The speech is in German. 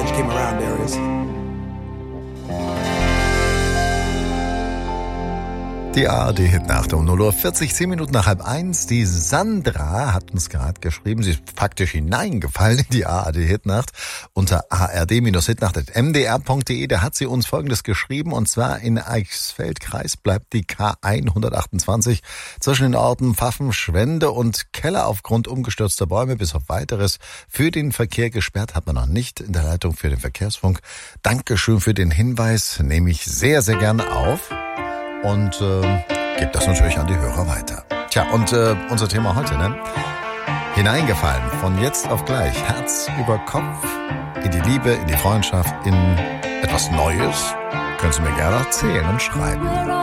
change came around, Darius. Die ARD-Hitnacht um 0:40 Uhr, 10 Minuten nach 12:30. Die Sandra hat uns gerade geschrieben, sie ist praktisch hineingefallen in die ARD-Hitnacht unter ard-hitnacht@mdr.de. Da hat sie uns Folgendes geschrieben, und zwar: in Eichsfeld-Kreis bleibt die K128 zwischen den Orten Pfaffenschwende und Keller aufgrund umgestürzter Bäume bis auf Weiteres für den Verkehr gesperrt. Hat man noch nicht in der Leitung für den Verkehrsfunk. Dankeschön für den Hinweis, nehme ich sehr, sehr gerne auf. Und gibt das natürlich an die Hörer weiter. Tja, und unser Thema heute, ne? Hineingefallen, von jetzt auf gleich, Herz über Kopf, in die Liebe, in die Freundschaft, in etwas Neues. Können Sie mir gerne erzählen und schreiben.